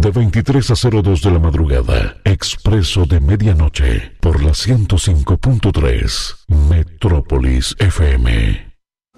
de 23 a 02 de la madrugada, Expreso de Medianoche, por la 105.3, Metrópolis FM.